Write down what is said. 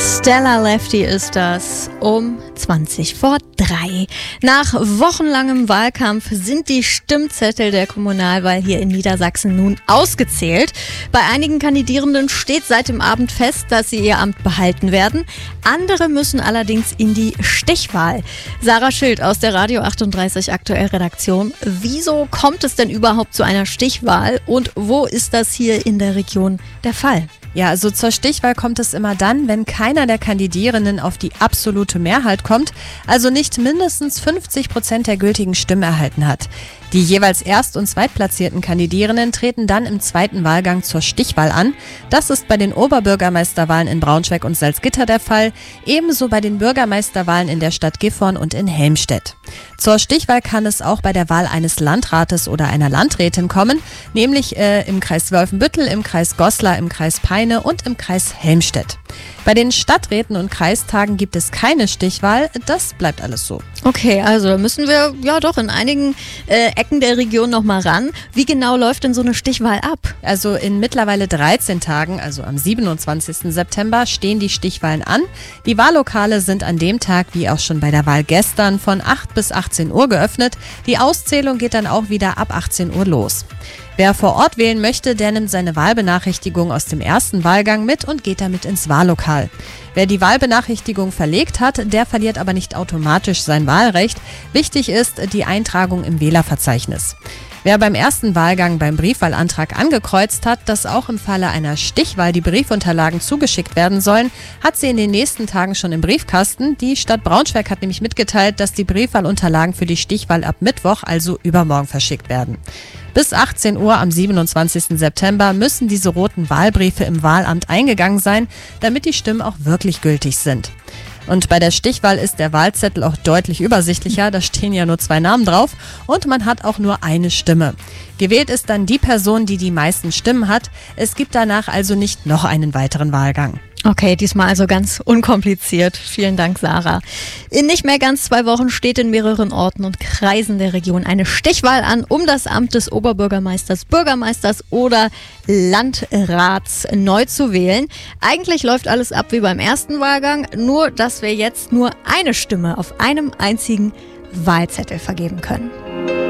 Stella Lefty ist das um 2:20. Nach wochenlangem Wahlkampf sind die Stimmzettel der Kommunalwahl hier in Niedersachsen nun ausgezählt. Bei einigen Kandidierenden steht seit dem Abend fest, dass sie ihr Amt behalten werden. Andere müssen allerdings in die Stichwahl. Sarah Schild aus der Radio 38 Aktuell Redaktion. Wieso kommt es denn überhaupt zu einer Stichwahl und wo ist das hier in der Region der Fall? Ja, also zur Stichwahl kommt es immer dann, wenn keiner der Kandidierenden auf die absolute Mehrheit kommt, also nicht mindestens 50% der gültigen Stimmen erhalten hat. Die jeweils Erst- und Zweitplatzierten Kandidierenden treten dann im zweiten Wahlgang zur Stichwahl an. Das ist bei den Oberbürgermeisterwahlen in Braunschweig und Salzgitter der Fall, ebenso bei den Bürgermeisterwahlen in der Stadt Gifhorn und in Helmstedt. Zur Stichwahl kann es auch bei der Wahl eines Landrates oder einer Landrätin kommen, nämlich im Kreis Wolfenbüttel, im Kreis Goslar, im Kreis Peine und im Kreis Helmstedt. Bei den Stadträten und Kreistagen gibt es keine Stichwahl, das bleibt alles so. Okay, also da müssen wir ja doch in einigen Ecken der Region nochmal ran. Wie genau läuft denn so eine Stichwahl ab? Also in mittlerweile 13 Tagen, also am 27. September, stehen die Stichwahlen an. Die Wahllokale sind an dem Tag, wie auch schon bei der Wahl gestern, von 8 bis 18 Uhr geöffnet. Die Auszählung geht dann auch wieder ab 18 Uhr los. Wer vor Ort wählen möchte, der nimmt seine Wahlbenachrichtigung aus dem ersten Wahlgang mit und geht damit ins Wahllokal. Wer die Wahlbenachrichtigung verlegt hat, der verliert aber nicht automatisch sein Wahlrecht. Wichtig ist die Eintragung im Wählerverzeichnis. Wer beim ersten Wahlgang beim Briefwahlantrag angekreuzt hat, dass auch im Falle einer Stichwahl die Briefunterlagen zugeschickt werden sollen, hat sie in den nächsten Tagen schon im Briefkasten. Die Stadt Braunschweig hat nämlich mitgeteilt, dass die Briefwahlunterlagen für die Stichwahl ab Mittwoch, also übermorgen, verschickt werden. Bis 18 Uhr am 27. September müssen diese roten Wahlbriefe im Wahlamt eingegangen sein, damit die Stimmen auch wirklich gültig sind. Und bei der Stichwahl ist der Wahlzettel auch deutlich übersichtlicher, da stehen ja nur 2 Namen drauf und man hat auch nur eine Stimme. Gewählt ist dann die Person, die die meisten Stimmen hat. Es gibt danach also nicht noch einen weiteren Wahlgang. Okay, diesmal also ganz unkompliziert. Vielen Dank, Sarah. In nicht mehr ganz 2 Wochen steht in mehreren Orten und Kreisen der Region eine Stichwahl an, um das Amt des Oberbürgermeisters, Bürgermeisters oder Landrats neu zu wählen. Eigentlich läuft alles ab wie beim ersten Wahlgang, nur dass wir jetzt nur eine Stimme auf einem einzigen Wahlzettel vergeben können.